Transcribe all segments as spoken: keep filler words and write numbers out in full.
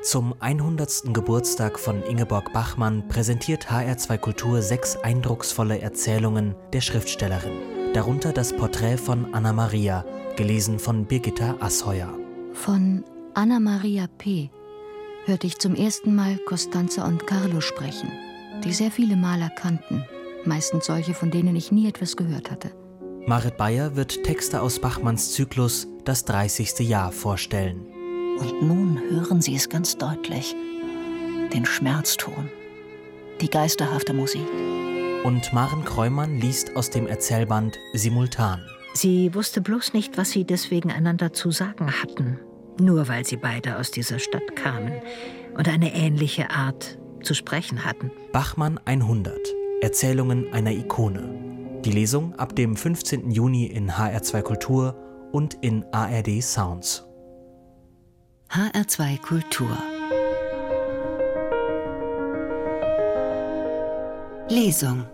Zum hundertsten Geburtstag von Ingeborg Bachmann präsentiert H R zwei Kultur sechs eindrucksvolle Erzählungen der Schriftstellerin. Darunter das Porträt von Anna Maria, gelesen von Birgitta Asheuer. Von Anna Maria P. hörte ich zum ersten Mal Costanza und Carlo sprechen, die sehr viele Maler kannten, meistens solche, von denen ich nie etwas gehört hatte. Marit Beyer wird Texte aus Bachmanns Zyklus Das dreißigste Jahr vorstellen. Und nun hören Sie es ganz deutlich. Den Schmerzton, die geisterhafte Musik. Und Maren Kreumann liest aus dem Erzählband Simultan. Sie wusste bloß nicht, was sie deswegen einander zu sagen hatten. Nur weil sie beide aus dieser Stadt kamen und eine ähnliche Art zu sprechen hatten. Bachmann hundert. Erzählungen einer Ikone. Die Lesung ab dem fünfzehnten Juni in H R zwei Kultur und in A R D Sounds. H R zwei Kultur. Lesung.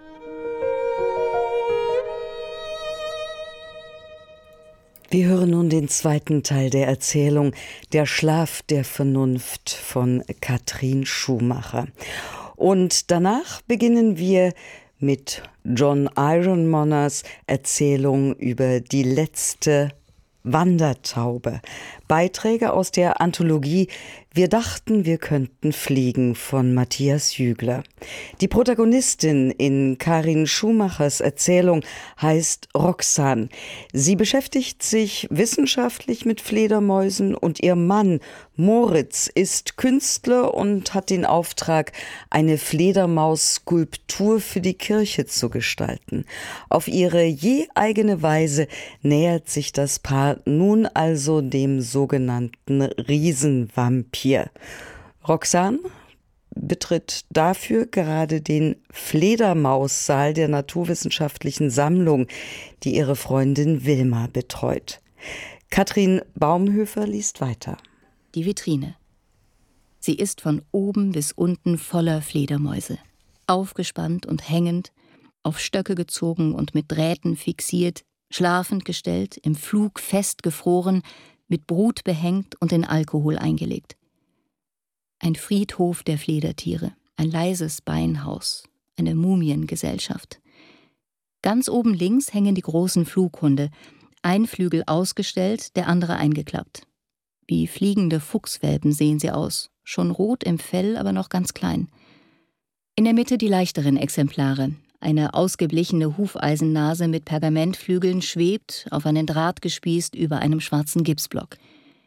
Wir hören nun den zweiten Teil der Erzählung Der Schlaf der Vernunft von Katrin Schumacher. Und danach beginnen wir mit John Ironmonners Erzählung über die letzte Wandertaube. Beiträge aus der Anthologie Wir dachten, wir könnten fliegen von Matthias Jügler. Die Protagonistin in Karin Schumachers Erzählung heißt Roxane. Sie beschäftigt sich wissenschaftlich mit Fledermäusen und ihr Mann Moritz ist Künstler und hat den Auftrag, eine Fledermaus-Skulptur für die Kirche zu gestalten. Auf ihre je eigene Weise nähert sich das Paar nun also dem sogenannten Riesenvampir. Roxane betritt dafür gerade den Fledermaussaal der naturwissenschaftlichen Sammlung, die ihre Freundin Wilma betreut. Katrin Baumhöfer liest weiter. Die Vitrine. Sie ist von oben bis unten voller Fledermäuse. Aufgespannt und hängend, auf Stöcke gezogen und mit Drähten fixiert, schlafend gestellt, im Flug festgefroren, mit Brut behängt und in Alkohol eingelegt. Ein Friedhof der Fledertiere, ein leises Beinhaus, eine Mumiengesellschaft. Ganz oben links hängen die großen Flughunde, ein Flügel ausgestellt, der andere eingeklappt. Wie fliegende Fuchswelpen sehen sie aus, schon rot im Fell, aber noch ganz klein. In der Mitte die leichteren Exemplare. Eine ausgeblichene Hufeisennase mit Pergamentflügeln schwebt, auf einen Draht gespießt, über einem schwarzen Gipsblock.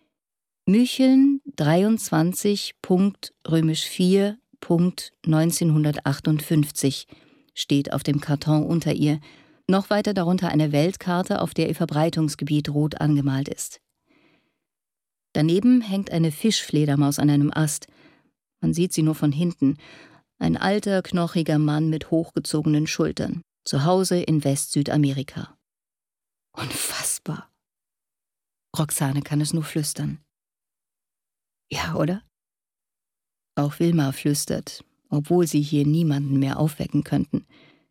Mücheln dreiundzwanzig vier neunzehnhundertachtundfünfzig steht auf dem Karton unter ihr. Noch weiter darunter eine Weltkarte, auf der ihr Verbreitungsgebiet rot angemalt ist. Daneben hängt eine Fischfledermaus an einem Ast. Man sieht sie nur von hinten. Ein alter, knochiger Mann mit hochgezogenen Schultern. Zu Hause in West-Südamerika. Unfassbar. Roxane kann es nur flüstern. Ja, oder? Auch Wilma flüstert, obwohl sie hier niemanden mehr aufwecken könnten.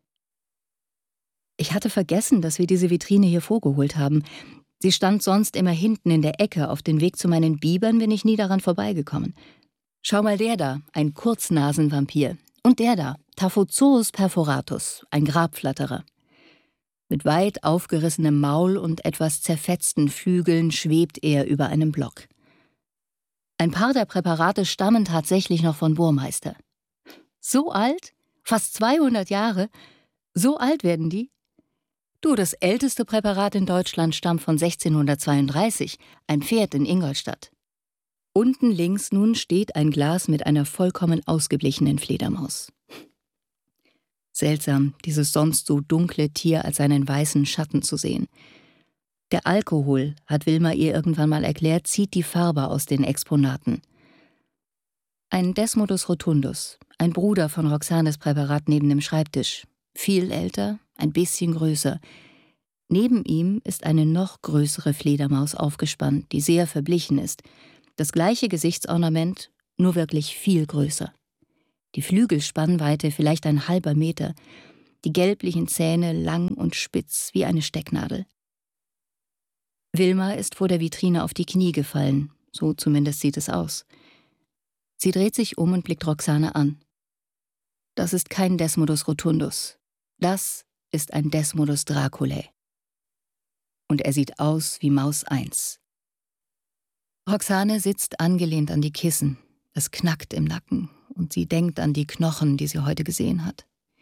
Ich hatte vergessen, dass wir diese Vitrine hier vorgeholt haben. Sie stand sonst immer hinten in der Ecke. Auf den Weg zu meinen Bibern bin ich nie daran vorbeigekommen. Schau mal, der da, ein Kurznasenvampir. Und der da, Taphozous perforatus, ein Grabflatterer. Mit weit aufgerissenem Maul und etwas zerfetzten Flügeln schwebt er über einem Block. Ein paar der Präparate stammen tatsächlich noch von Burmeister. So alt? Fast zweihundert Jahre? So alt werden die? Du, das älteste Präparat in Deutschland stammt von sechzehnhundertzweiunddreißig, ein Pferd in Ingolstadt. Unten links nun steht ein Glas mit einer vollkommen ausgeblichenen Fledermaus. Seltsam, dieses sonst so dunkle Tier als einen weißen Schatten zu sehen. Der Alkohol, hat Wilma ihr irgendwann mal erklärt, zieht die Farbe aus den Exponaten. Ein Desmodus rotundus, ein Bruder von Roxanes Präparat neben dem Schreibtisch. Viel älter, ein bisschen größer. Neben ihm ist eine noch größere Fledermaus aufgespannt, die sehr verblichen ist. Das gleiche Gesichtsornament, nur wirklich viel größer. Die Flügelspannweite vielleicht ein halber Meter, die gelblichen Zähne lang und spitz wie eine Stecknadel. Wilma ist vor der Vitrine auf die Knie gefallen, so zumindest sieht es aus. Sie dreht sich um und blickt Roxane an. Das ist kein Desmodus rotundus. Das ist ein Desmodus draculae. Und er sieht aus wie Maus eins. Roxane sitzt angelehnt an die Kissen. Es knackt im Nacken und sie denkt an die Knochen, die sie heute gesehen hat.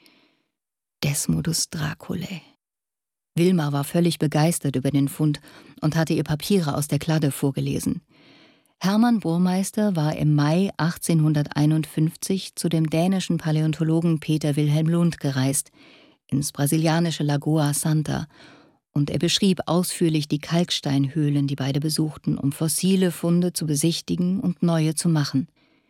Desmodus draculae. Wilma war völlig begeistert über den Fund und hatte ihr Papiere aus der Kladde vorgelesen. Hermann Burmeister war im Mai achtzehnhunderteinundfünfzig zu dem dänischen Paläontologen Peter Wilhelm Lund gereist, ins brasilianische Lagoa Santa, und er beschrieb ausführlich die Kalksteinhöhlen, die beide besuchten, um fossile Funde zu besichtigen und neue zu machen.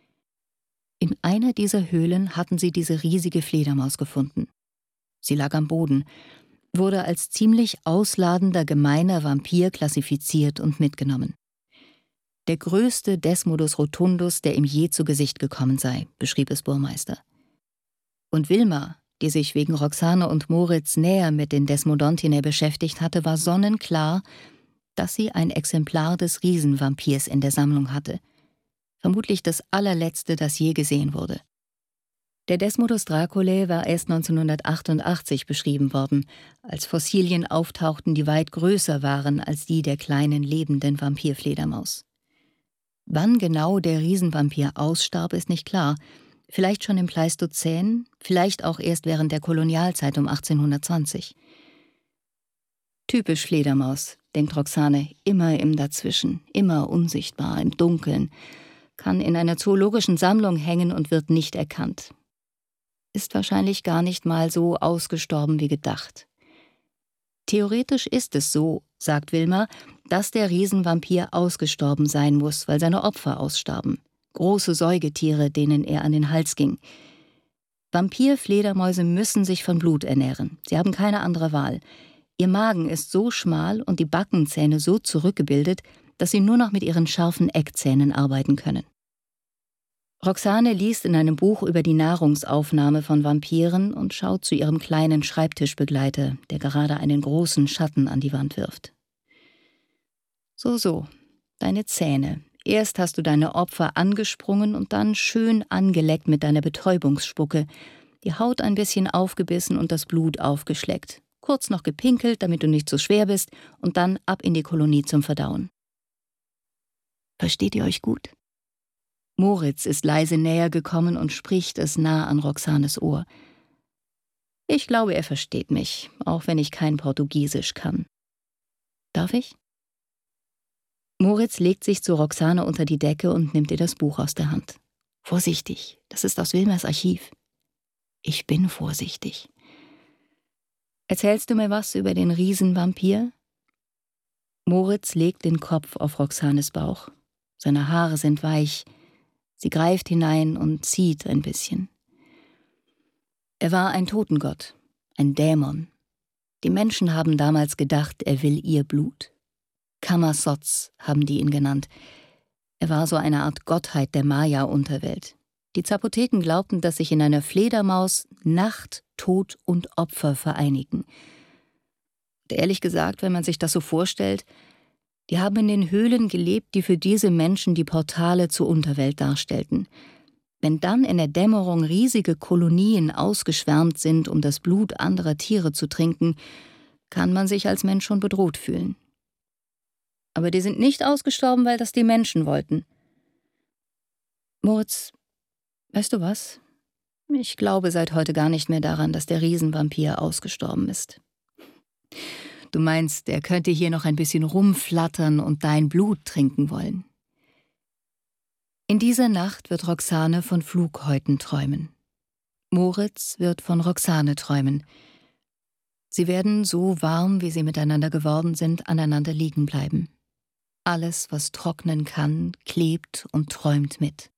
In einer dieser Höhlen hatten sie diese riesige Fledermaus gefunden. Sie lag am Boden, wurde als ziemlich ausladender, gemeiner Vampir klassifiziert und mitgenommen. Der größte Desmodus rotundus, der ihm je zu Gesicht gekommen sei, beschrieb es Burmeister. Und Wilma, die sich wegen Roxane und Moritz näher mit den Desmodontinae beschäftigt hatte, war sonnenklar, dass sie ein Exemplar des Riesenvampirs in der Sammlung hatte. Vermutlich das allerletzte, das je gesehen wurde. Der Desmodus draculae war erst neunzehnhundertachtundachtzig beschrieben worden, als Fossilien auftauchten, die weit größer waren als die der kleinen lebenden Vampirfledermaus. Wann genau der Riesenvampir ausstarb, ist nicht klar. Vielleicht schon im Pleistozän, vielleicht auch erst während der Kolonialzeit um achtzehnhundertzwanzig. Typisch Fledermaus, denkt Roxane, immer im Dazwischen, immer unsichtbar, im Dunkeln, kann in einer zoologischen Sammlung hängen und wird nicht erkannt. Ist wahrscheinlich gar nicht mal so ausgestorben wie gedacht. Theoretisch ist es so, sagt Wilma, dass der Riesenvampir ausgestorben sein muss, weil seine Opfer ausstarben. Große Säugetiere, denen er an den Hals ging. Vampirfledermäuse müssen sich von Blut ernähren. Sie haben keine andere Wahl. Ihr Magen ist so schmal und die Backenzähne so zurückgebildet, dass sie nur noch mit ihren scharfen Eckzähnen arbeiten können. Roxane liest in einem Buch über die Nahrungsaufnahme von Vampiren und schaut zu ihrem kleinen Schreibtischbegleiter, der gerade einen großen Schatten an die Wand wirft. So, so, deine Zähne. Erst hast du deine Opfer angesprungen und dann schön angeleckt mit deiner Betäubungsspucke, die Haut ein bisschen aufgebissen und das Blut aufgeschleckt. Kurz noch gepinkelt, damit du nicht zu schwer bist, und dann ab in die Kolonie zum Verdauen. Versteht ihr euch gut? Moritz ist leise näher gekommen und spricht es nah an Roxanes Ohr. Ich glaube, er versteht mich, auch wenn ich kein Portugiesisch kann. Darf ich? Moritz legt sich zu Roxane unter die Decke und nimmt ihr das Buch aus der Hand. Vorsichtig, das ist aus Wilmers Archiv. Ich bin vorsichtig. Erzählst du mir was über den Riesenvampir? Moritz legt den Kopf auf Roxanes Bauch. Seine Haare sind weich. Sie greift hinein und zieht ein bisschen. Er war ein Totengott, ein Dämon. Die Menschen haben damals gedacht, er will ihr Blut. Kamasots haben die ihn genannt. Er war so eine Art Gottheit der Maya-Unterwelt. Die Zapoteken glaubten, dass sich in einer Fledermaus Nacht, Tod und Opfer vereinigen. Und ehrlich gesagt, wenn man sich das so vorstellt, die haben in den Höhlen gelebt, die für diese Menschen die Portale zur Unterwelt darstellten. Wenn dann in der Dämmerung riesige Kolonien ausgeschwärmt sind, um das Blut anderer Tiere zu trinken, kann man sich als Mensch schon bedroht fühlen. Aber die sind nicht ausgestorben, weil das die Menschen wollten. Moritz, weißt du was? Ich glaube seit heute gar nicht mehr daran, dass der Riesenvampir ausgestorben ist. Du meinst, er könnte hier noch ein bisschen rumflattern und dein Blut trinken wollen. In dieser Nacht wird Roxane von Flughäuten träumen. Moritz wird von Roxane träumen. Sie werden so warm, wie sie miteinander geworden sind, aneinander liegen bleiben. Alles, was trocknen kann, klebt und träumt mit.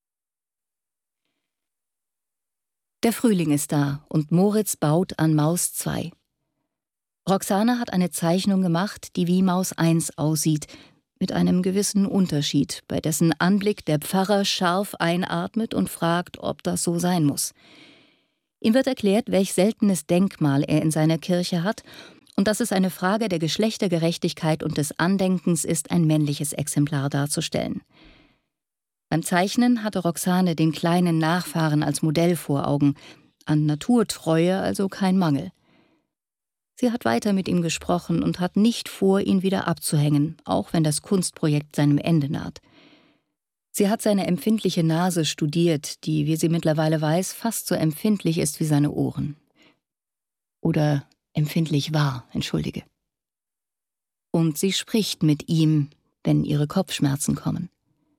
Der Frühling ist da und Moritz baut an Maus zwei. Roxane hat eine Zeichnung gemacht, die wie Maus eins aussieht, mit einem gewissen Unterschied, bei dessen Anblick der Pfarrer scharf einatmet und fragt, ob das so sein muss. Ihm wird erklärt, welch seltenes Denkmal er in seiner Kirche hat und dass es eine Frage der Geschlechtergerechtigkeit und des Andenkens ist, ein männliches Exemplar darzustellen. Beim Zeichnen hatte Roxane den kleinen Nachfahren als Modell vor Augen, an Naturtreue also kein Mangel. Sie hat weiter mit ihm gesprochen und hat nicht vor, ihn wieder abzuhängen, auch wenn das Kunstprojekt seinem Ende naht. Sie hat seine empfindliche Nase studiert, die, wie sie mittlerweile weiß, fast so empfindlich ist wie seine Ohren. Oder empfindlich war, entschuldige. Und sie spricht mit ihm, wenn ihre Kopfschmerzen kommen.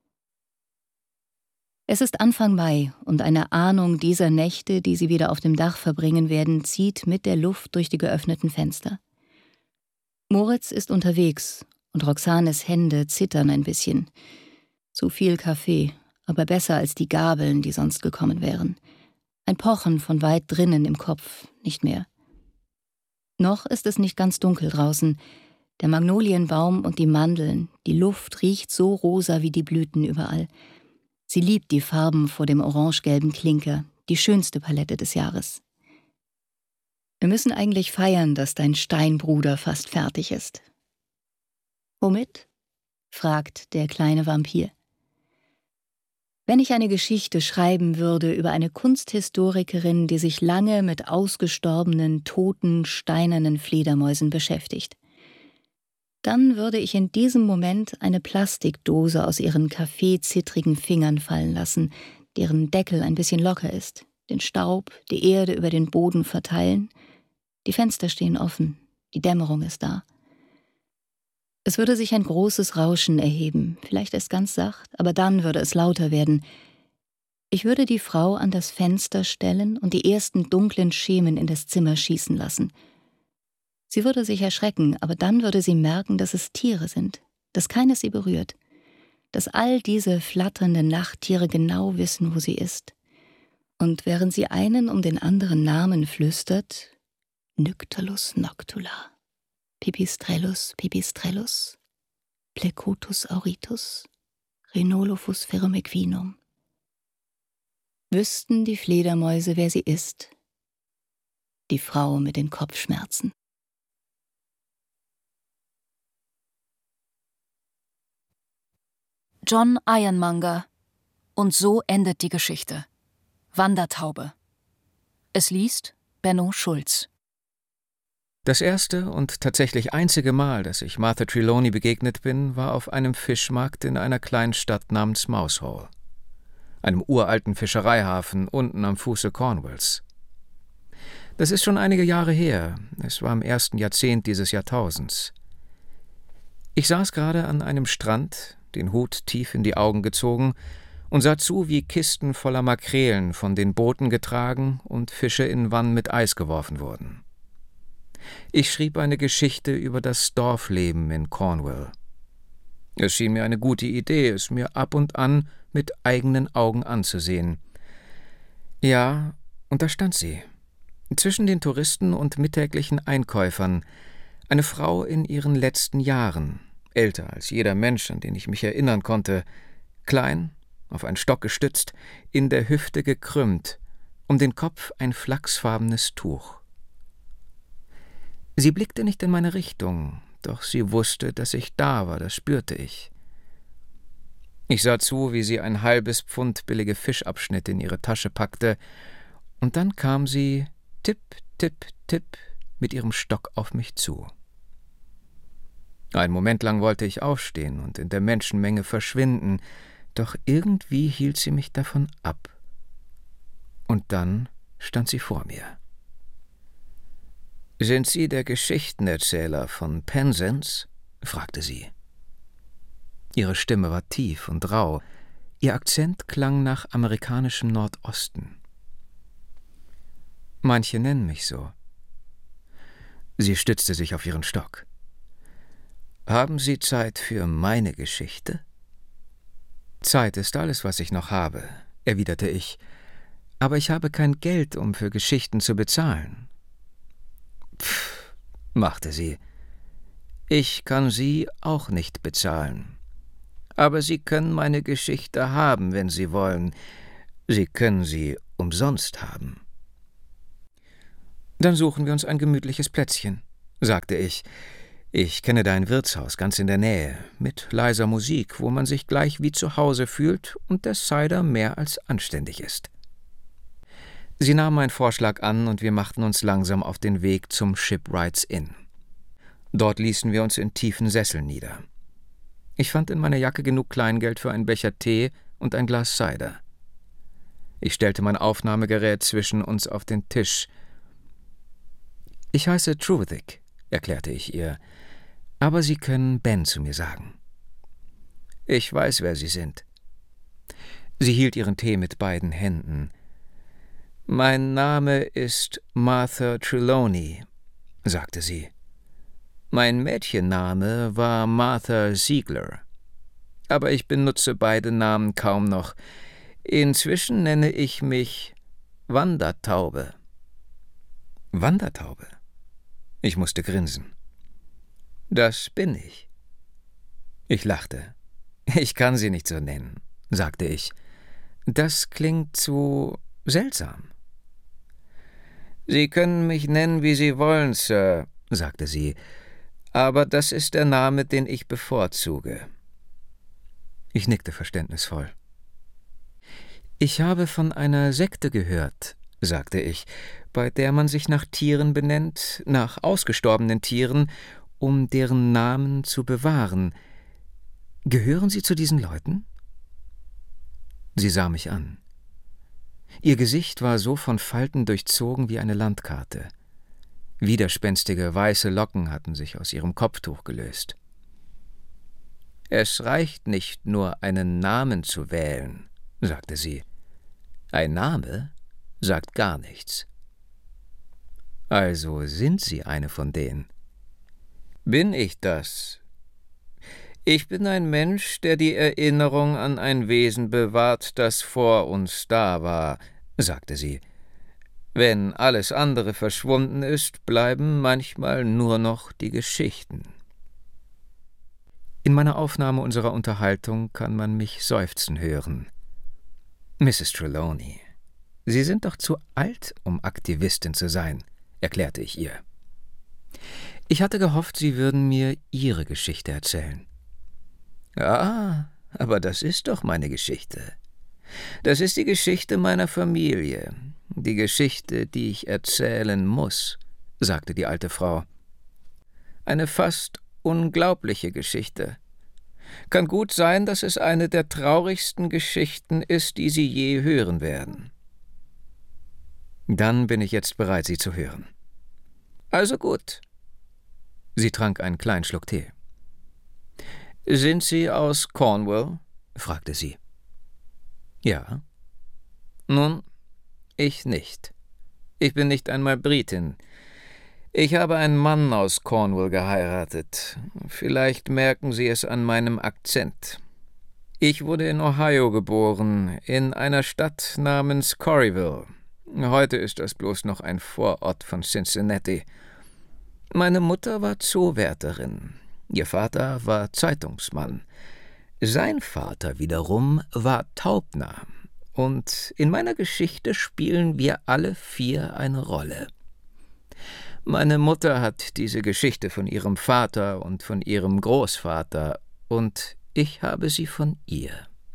Es ist Anfang Mai und eine Ahnung dieser Nächte, die sie wieder auf dem Dach verbringen werden, zieht mit der Luft durch die geöffneten Fenster. Moritz ist unterwegs und Roxanes Hände zittern ein bisschen. Zu viel Kaffee, aber besser als die Gabeln, die sonst gekommen wären. Ein Pochen von weit drinnen im Kopf, nicht mehr. Noch ist es nicht ganz dunkel draußen. Der Magnolienbaum und die Mandeln, die Luft riecht so rosa wie die Blüten überall. Sie liebt die Farben vor dem orange-gelben Klinker, die schönste Palette des Jahres. Wir müssen eigentlich feiern, dass dein Steinbruder fast fertig ist. Womit? Fragt der kleine Vampir. Wenn ich eine Geschichte schreiben würde über eine Kunsthistorikerin, die sich lange mit ausgestorbenen, toten, steinernen Fledermäusen beschäftigt, dann würde ich in diesem Moment eine Plastikdose aus ihren kaffeezittrigen Fingern fallen lassen, deren Deckel ein bisschen locker ist, den Staub, die Erde über den Boden verteilen. Die Fenster stehen offen, die Dämmerung ist da. Es würde sich ein großes Rauschen erheben, vielleicht erst ganz sacht, aber dann würde es lauter werden. Ich würde die Frau an das Fenster stellen und die ersten dunklen Schemen in das Zimmer schießen lassen. Sie würde sich erschrecken, aber dann würde sie merken, dass es Tiere sind, dass keines sie berührt, dass all diese flatternden Nachttiere genau wissen, wo sie ist. Und während sie einen um den anderen Namen flüstert, Nyctalus noctula, Pipistrellus pipistrellus, Plecotus auritus, Rhinolophus ferrumequinum, wüssten die Fledermäuse, wer sie ist, die Frau mit den Kopfschmerzen. John Ironmonger. Und so endet die Geschichte. Wandertaube. Es liest Benno Schulz. Das erste und tatsächlich einzige Mal, dass ich Martha Trelawney begegnet bin, war auf einem Fischmarkt in einer kleinen Stadt namens Mousehole, einem uralten Fischereihafen unten am Fuße Cornwalls. Das ist schon einige Jahre her, es war im ersten Jahrzehnt dieses Jahrtausends. Ich saß gerade an einem Strand, den Hut tief in die Augen gezogen, und sah zu, wie Kisten voller Makrelen von den Booten getragen und Fische in Wannen mit Eis geworfen wurden. Ich schrieb eine Geschichte über das Dorfleben in Cornwall. Es schien mir eine gute Idee, es mir ab und an mit eigenen Augen anzusehen. Ja, und da stand sie, zwischen den Touristen und mittäglichen Einkäufern, eine Frau in ihren letzten Jahren, älter als jeder Mensch, an den ich mich erinnern konnte, klein, auf einen Stock gestützt, in der Hüfte gekrümmt, um den Kopf ein flachsfarbenes Tuch. Sie blickte nicht in meine Richtung, doch sie wusste, dass ich da war, das spürte ich. Ich sah zu, wie sie ein halbes Pfund billige Fischabschnitte in ihre Tasche packte, und dann kam sie tipp, tipp, tipp mit ihrem Stock auf mich zu. Einen Moment lang wollte ich aufstehen und in der Menschenmenge verschwinden, doch irgendwie hielt sie mich davon ab. Und dann stand sie vor mir. »Sind Sie der Geschichtenerzähler von Penzance?« fragte sie. Ihre Stimme war tief und rau, ihr Akzent klang nach amerikanischem Nordosten. »Manche nennen mich so.« Sie stützte sich auf ihren Stock. »Haben Sie Zeit für meine Geschichte?« »Zeit ist alles, was ich noch habe«, erwiderte ich, »aber ich habe kein Geld, um für Geschichten zu bezahlen.« »Pff«, machte sie, »ich kann Sie auch nicht bezahlen. Aber Sie können meine Geschichte haben, wenn Sie wollen. Sie können sie umsonst haben.« »Dann suchen wir uns ein gemütliches Plätzchen«, sagte ich. Ich kenne da ein Wirtshaus ganz in der Nähe, mit leiser Musik, wo man sich gleich wie zu Hause fühlt und der Cider mehr als anständig ist. Sie nahm meinen Vorschlag an und wir machten uns langsam auf den Weg zum Shipwrights Inn. Dort ließen wir uns in tiefen Sesseln nieder. Ich fand in meiner Jacke genug Kleingeld für einen Becher Tee und ein Glas Cider. Ich stellte mein Aufnahmegerät zwischen uns auf den Tisch. »Ich heiße Truvethik«, erklärte ich ihr, »aber Sie können Ben zu mir sagen.« »Ich weiß, wer Sie sind.« Sie hielt ihren Tee mit beiden Händen. »Mein Name ist Martha Trelawney«, sagte sie. »Mein Mädchenname war Martha Ziegler. Aber ich benutze beide Namen kaum noch. Inzwischen nenne ich mich Wandertaube.« »Wandertaube?« Ich musste grinsen. »Das bin ich.« Ich lachte. »Ich kann Sie nicht so nennen«, sagte ich. »Das klingt zu seltsam.« »Sie können mich nennen, wie Sie wollen, Sir«, sagte sie, »aber das ist der Name, den ich bevorzuge.« Ich nickte verständnisvoll. »Ich habe von einer Sekte gehört«, sagte ich, »bei der man sich nach Tieren benennt, nach ausgestorbenen Tieren, um deren Namen zu bewahren. Gehören Sie zu diesen Leuten?« Sie sah mich an. Ihr Gesicht war so von Falten durchzogen wie eine Landkarte. Widerspenstige weiße Locken hatten sich aus ihrem Kopftuch gelöst. »Es reicht nicht nur, einen Namen zu wählen«, sagte sie. »Ein Name sagt gar nichts.« »Also sind Sie eine von denen?« »Bin ich das? Ich bin ein Mensch, der die Erinnerung an ein Wesen bewahrt, das vor uns da war«, sagte sie. »Wenn alles andere verschwunden ist, bleiben manchmal nur noch die Geschichten.« In meiner Aufnahme unserer Unterhaltung kann man mich seufzen hören. »Misses Trelawney, Sie sind doch zu alt, um Aktivistin zu sein«, erklärte ich ihr. Ich hatte gehofft, Sie würden mir Ihre Geschichte erzählen. »Ah, aber das ist doch meine Geschichte. Das ist die Geschichte meiner Familie, die Geschichte, die ich erzählen muss«, sagte die alte Frau. »Eine fast unglaubliche Geschichte. Kann gut sein, dass es eine der traurigsten Geschichten ist, die Sie je hören werden.« »Dann bin ich jetzt bereit, Sie zu hören.« »Also gut.« Sie trank einen kleinen Schluck Tee. »Sind Sie aus Cornwall?« fragte sie. »Ja.« »Nun, ich nicht. Ich bin nicht einmal Britin. Ich habe einen Mann aus Cornwall geheiratet. Vielleicht merken Sie es an meinem Akzent. Ich wurde in Ohio geboren, in einer Stadt namens Corryville. Heute ist das bloß noch ein Vorort von Cincinnati. Meine Mutter war Zoowärterin. Ihr Vater war Zeitungsmann. Sein Vater wiederum war Taubner. Und in meiner Geschichte spielen wir alle vier eine Rolle. Meine Mutter hat diese Geschichte von ihrem Vater und von ihrem Großvater, und ich habe sie von ihr.«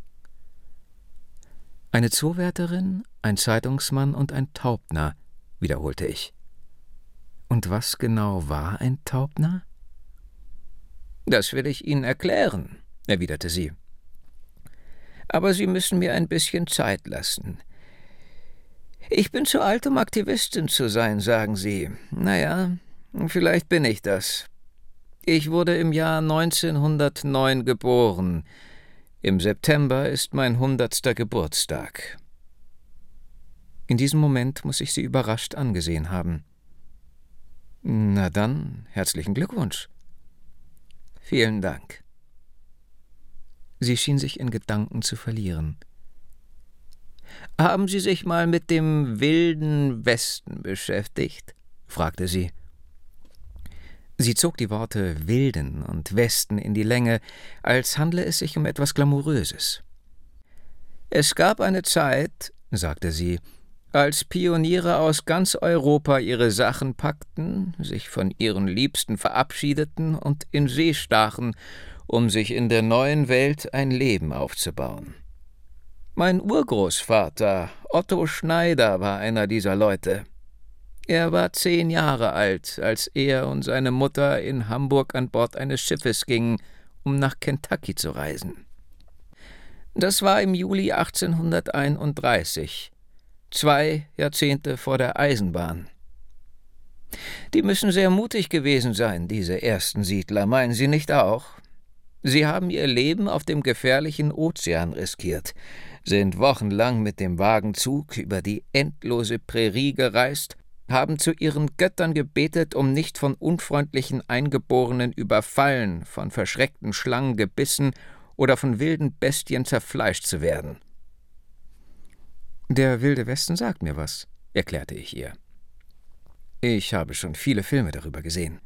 »Eine Zoowärterin, ein Zeitungsmann und ein Taubner«, wiederholte ich. »Und was genau war ein Taubner?« »Das will ich Ihnen erklären«, erwiderte sie. »Aber Sie müssen mir ein bisschen Zeit lassen. Ich bin zu alt, um Aktivistin zu sein, sagen Sie. Naja, vielleicht bin ich das. Ich wurde im Jahr neunzehnhundertneun geboren. Im September ist mein hundertster Geburtstag.« In diesem Moment muss ich sie überrascht angesehen haben. »Na dann, herzlichen Glückwunsch.« »Vielen Dank.« Sie schien sich in Gedanken zu verlieren. »Haben Sie sich mal mit dem Wilden Westen beschäftigt?« fragte sie. Sie zog die Worte Wilden und Westen in die Länge, als handle es sich um etwas Glamouröses. »Es gab eine Zeit«, sagte sie, Als Pioniere aus ganz Europa ihre Sachen packten, sich von ihren Liebsten verabschiedeten und in See stachen, um sich in der neuen Welt ein Leben aufzubauen. Mein Urgroßvater, Otto Schneider, war einer dieser Leute. Er war zehn Jahre alt, als er und seine Mutter in Hamburg an Bord eines Schiffes gingen, um nach Kentucky zu reisen. Das war im Juli achtzehnhunderteinunddreißig, zwei Jahrzehnte vor der Eisenbahn. Die müssen sehr mutig gewesen sein, diese ersten Siedler, meinen Sie nicht auch? Sie haben ihr Leben auf dem gefährlichen Ozean riskiert, sind wochenlang mit dem Wagenzug über die endlose Prärie gereist, haben zu ihren Göttern gebetet, um nicht von unfreundlichen Eingeborenen überfallen, von verschreckten Schlangen gebissen oder von wilden Bestien zerfleischt zu werden. »Der Wilde Westen sagt mir was«, erklärte ich ihr. »Ich habe schon viele Filme darüber gesehen.«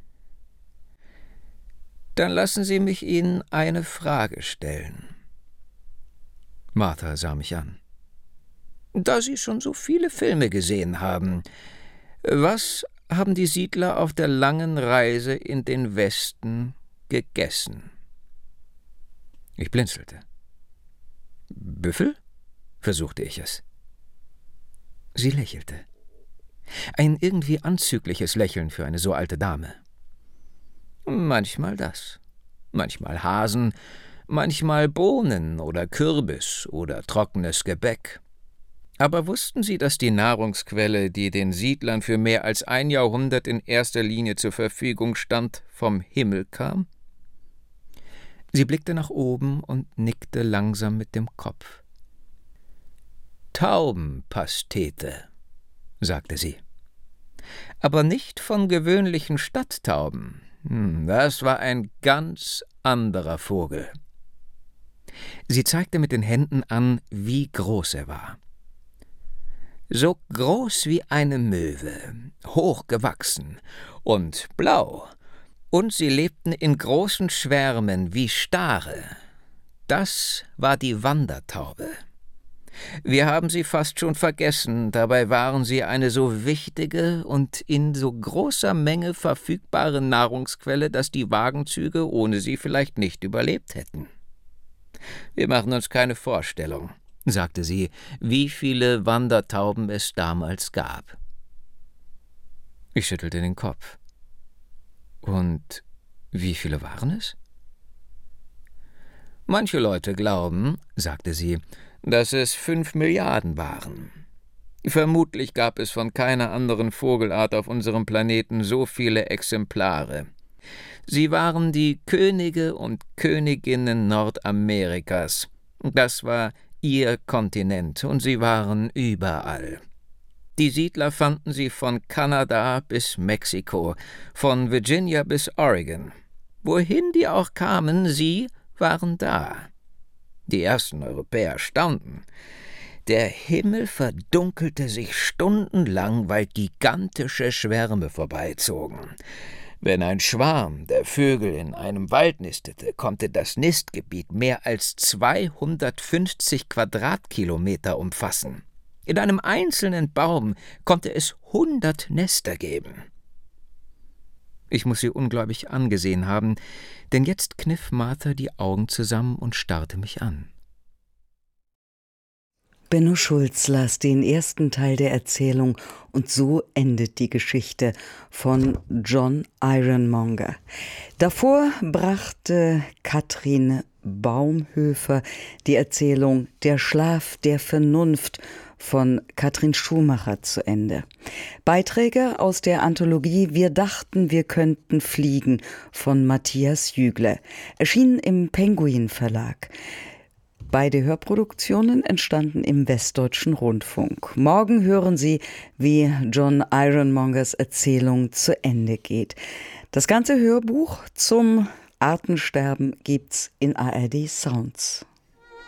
»Dann lassen Sie mich Ihnen eine Frage stellen.« Martha sah mich an. »Da Sie schon so viele Filme gesehen haben, was haben die Siedler auf der langen Reise in den Westen gegessen?« Ich blinzelte. »Büffel?« versuchte ich es. Sie lächelte. Ein irgendwie anzügliches Lächeln für eine so alte Dame. »Manchmal das, manchmal Hasen, manchmal Bohnen oder Kürbis oder trockenes Gebäck. Aber wussten Sie, dass die Nahrungsquelle, die den Siedlern für mehr als ein Jahrhundert in erster Linie zur Verfügung stand, vom Himmel kam?« Sie blickte nach oben und nickte langsam mit dem Kopf. »Taubenpastete«, sagte sie. »Aber nicht von gewöhnlichen Stadttauben. Das war ein ganz anderer Vogel.« Sie zeigte mit den Händen an, wie groß er war. »So groß wie eine Möwe, hochgewachsen und blau, und sie lebten in großen Schwärmen wie Stare. Das war die Wandertaube. Wir haben sie fast schon vergessen, dabei waren sie eine so wichtige und in so großer Menge verfügbare Nahrungsquelle, dass die Wagenzüge ohne sie vielleicht nicht überlebt hätten. Wir machen uns keine Vorstellung«, sagte sie, »wie viele Wandertauben es damals gab.« Ich schüttelte den Kopf. »Und wie viele waren es?« »Manche Leute glauben«, sagte sie, »dass es fünf Milliarden waren. Vermutlich gab es von keiner anderen Vogelart auf unserem Planeten so viele Exemplare. Sie waren die Könige und Königinnen Nordamerikas. Das war ihr Kontinent, und sie waren überall. Die Siedler fanden sie von Kanada bis Mexiko, von Virginia bis Oregon. Wohin die auch kamen, sie waren da. Die ersten Europäer staunten. Der Himmel verdunkelte sich stundenlang, weil gigantische Schwärme vorbeizogen. Wenn ein Schwarm der Vögel in einem Wald nistete, konnte das Nistgebiet mehr als zweihundertfünfzig Quadratkilometer umfassen. In einem einzelnen Baum konnte es hundert Nester geben. Ich muss sie ungläubig angesehen haben, denn jetzt kniff Martha die Augen zusammen und starrte mich an. Benno Schulz las den ersten Teil der Erzählung und so endet die Geschichte von John Ironmonger. Davor brachte Katrin Baumhöfer die Erzählung Der Schlaf der Vernunft von Katrin Schumacher zu Ende. Beiträge aus der Anthologie Wir dachten, wir könnten fliegen von Matthias Jügle, erschienen im Penguin Verlag. Beide Hörproduktionen entstanden im Westdeutschen Rundfunk. Morgen hören Sie, wie John Ironmongers Erzählung zu Ende geht. Das ganze Hörbuch zum Artensterben gibt's in A R D Sounds.